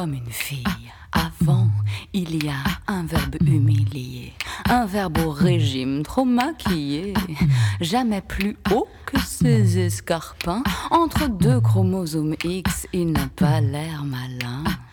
Comme une fille. Avant, il y a un verbe humilié, un verbe au régime trop maquillé, jamais plus haut que ses escarpins. Entre deux chromosomes X, il n'a pas l'air malin.